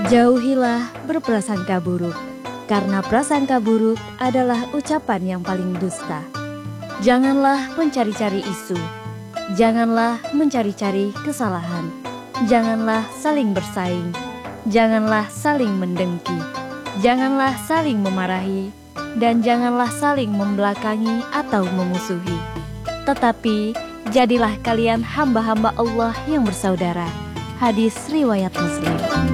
Jauhilah berprasangka buruk, karena prasangka buruk adalah ucapan yang paling dusta. Janganlah mencari-cari isu, janganlah mencari-cari kesalahan, janganlah saling bersaing, janganlah saling mendengki, janganlah saling memarahi, dan janganlah saling membelakangi atau memusuhi. Tetapi jadilah kalian hamba-hamba Allah yang bersaudara. Hadis riwayat Muslim.